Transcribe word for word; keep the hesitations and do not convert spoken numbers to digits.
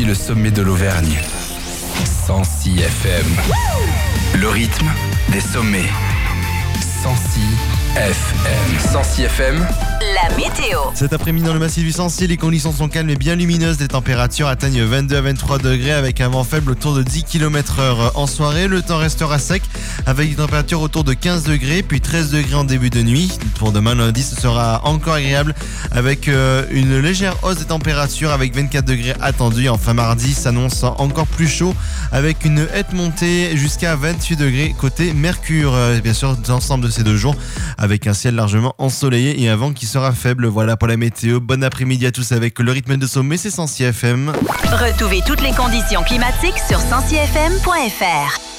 le sommet de l'Auvergne. cent six F M. Le rythme des sommets. cent six F M. cent six F M. La météo. Cet après-midi dans le massif du Sancy, les conditions sont calmes et bien lumineuses. Les températures atteignent vingt-deux à vingt-trois degrés avec un vent faible autour de dix kilomètres heure en soirée. Le temps restera sec avec des températures autour de quinze degrés puis treize degrés en début de nuit. Pour demain lundi, ce sera encore agréable avec euh, une légère hausse des températures avec vingt-quatre degrés attendus. Enfin mardi s'annonce encore plus chaud avec une nette montée jusqu'à vingt-huit degrés côté Mercure. Euh, bien sûr, l'ensemble de ces deux jours avec un ciel largement ensoleillé et un vent qui sera faible. Voilà pour la météo. Bon après-midi à tous avec le rythme de sommet, c'est cent six F M. Retrouvez toutes les conditions climatiques sur cent six F M point F R.